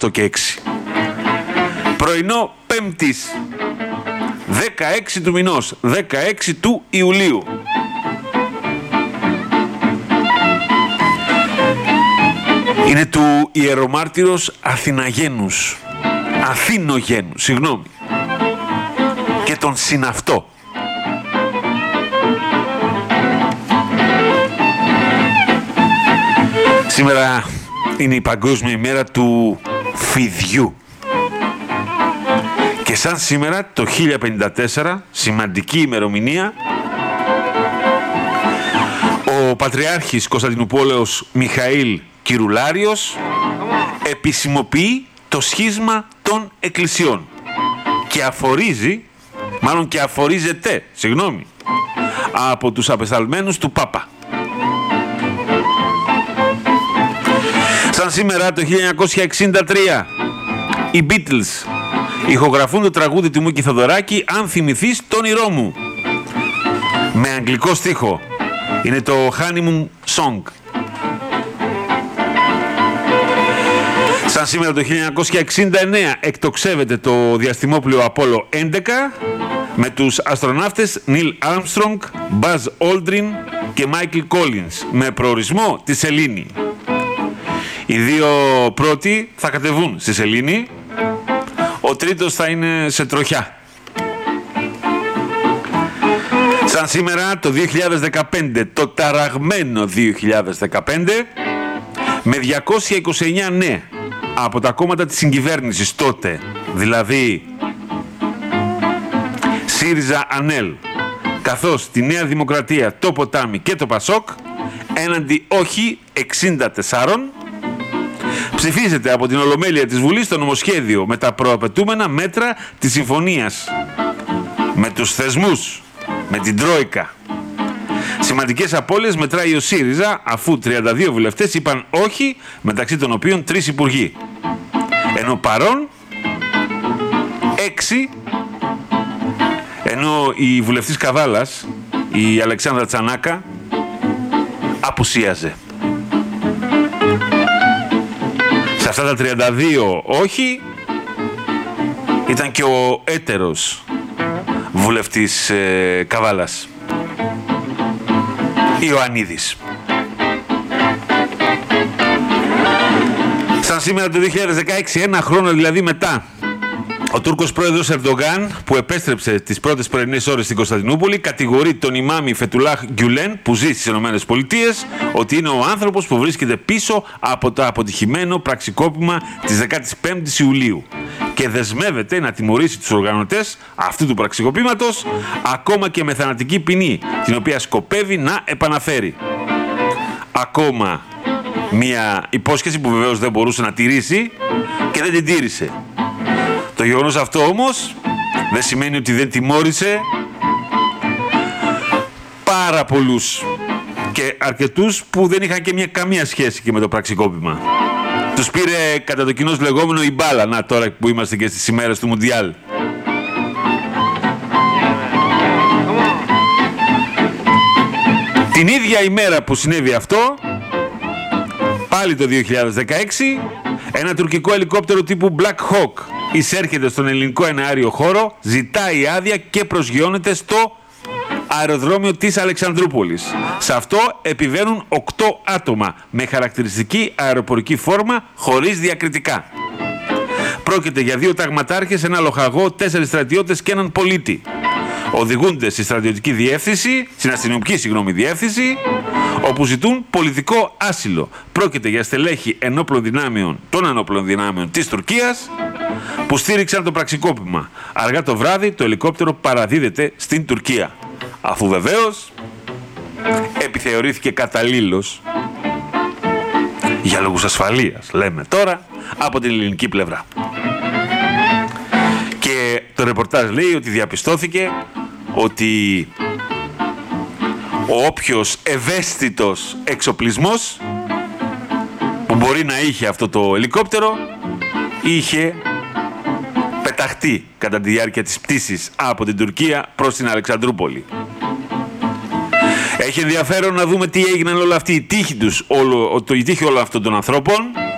8 και 6. Πρωινό Πέμπτης, 16 του μηνός, 16 του Ιουλίου. Είναι του ιερομάρτυρος Αθηνογένους, συγγνώμη, και τον συναυτό. Σήμερα είναι η Παγκόσμια ημέρα του φιδιού. Και σαν σήμερα το 1054, σημαντική ημερομηνία, ο Πατριάρχης Κωνσταντινούπολεως Μιχαήλ Κυρουλάριος επισημοποιεί το σχίσμα των εκκλησιών και αφορίζεται, από τους απεσταλμένους του Πάπα. Σαν σήμερα το 1963, οι Beatles ηχογραφούν το τραγούδι του Μίκη Θοδωράκη «Αν θυμηθείς το όνειρό μου», με αγγλικό στίχο. Είναι το Honeymoon Song. Σαν σήμερα το 1969 εκτοξεύεται το διαστημόπλοιο Απόλλω 11 με τους αστροναύτες Νίλ Άρμστρονγκ, Μπαζ Όλντριν και Μάικλ Κόλινς με προορισμό τη Σελήνη. Οι δύο πρώτοι θα κατεβούν στη Σελήνη, ο τρίτος θα είναι σε τροχιά. Σαν σήμερα το 2015, το ταραγμένο 2015, με 229 ναι από τα κόμματα της συγκυβέρνησης τότε, δηλαδή ΣΥΡΙΖΑ ΑΝΕΛ, καθώς τη Νέα Δημοκρατία, το Ποτάμι και το Πασόκ, έναντι όχι 64, ψηφίζεται από την Ολομέλεια της Βουλής το νομοσχέδιο με τα προαπαιτούμενα μέτρα της συμφωνίας με τους θεσμούς, με την Τρόικα. Σημαντικές απώλειες μετράει ο ΣΥΡΙΖΑ, αφού 32 βουλευτές είπαν όχι, μεταξύ των οποίων 3 υπουργοί. Ενώ παρόν 6, ενώ η βουλευτής Καβάλας, η Αλεξάνδρα Τσανάκα, απουσίαζε. Σε αυτά τα 32 όχι, ήταν και ο έτερος βουλευτής Καβάλας, Ιωαννίδης. Σαν σήμερα το 2016, ένα χρόνο δηλαδή μετά, ο Τούρκος πρόεδρος Ερντογάν, που επέστρεψε τις πρώτες πρωινές ώρες στην Κωνσταντινούπολη, κατηγορεί τον ημάμι Φετουλάχ Γκιουλέν, που ζει στις ΗΠΑ, ότι είναι ο άνθρωπος που βρίσκεται πίσω από το αποτυχημένο πραξικόπημα της 15ης Ιουλίου και δεσμεύεται να τιμωρήσει τους οργανωτές αυτού του πραξικοπήματος, ακόμα και με θανατική ποινή, την οποία σκοπεύει να επαναφέρει. Ακόμα μια υπόσχεση που βεβαίως δεν μπορούσε να τηρήσει και δεν την τήρησε. Το γεγονός αυτό όμως δεν σημαίνει ότι δεν τιμώρησε πάρα πολλούς και αρκετούς που δεν είχαν και καμία σχέση και με το πραξικόπημα. Τους πήρε κατά το κοινώς λεγόμενο η μπάλα, να τώρα που είμαστε και στις ημέρες του Μουντιάλ. Την ίδια ημέρα που συνέβη αυτό, πάλι το 2016, ένα τουρκικό ελικόπτερο τύπου Black Hawk εισέρχεται στον ελληνικό εναέριο χώρο, ζητάει άδεια και προσγειώνεται στο αεροδρόμιο της Αλεξανδρούπολης. Σε αυτό επιβαίνουν 8 άτομα με χαρακτηριστική αεροπορική φόρμα χωρίς διακριτικά. Πρόκειται για 2 ταγματάρχες, ένα λοχαγό, 4 στρατιώτες και έναν πολίτη. Οδηγούνται στη στρατιωτική διεύθυνση, στην αστυνομική διεύθυνση, όπου ζητούν πολιτικό άσυλο. Πρόκειται για στελέχη των ενόπλων δυνάμεων της Τουρκίας που στήριξαν το πραξικόπημα. Αργά το βράδυ το ελικόπτερο παραδίδεται στην Τουρκία, αφού βεβαίως επιθεωρήθηκε καταλήλως, για λόγους ασφαλείας λέμε τώρα, από την ελληνική πλευρά. Και το ρεπορτάζ λέει ότι διαπιστώθηκε ότι ο όποιος ευαίσθητος εξοπλισμός που μπορεί να είχε αυτό το ελικόπτερο είχε πεταχτεί κατά τη διάρκεια της πτήσης από την Τουρκία προς την Αλεξανδρούπολη. Έχει ενδιαφέρον να δούμε τι έγιναν όλα αυτοί, η τύχη όλων αυτών των ανθρώπων,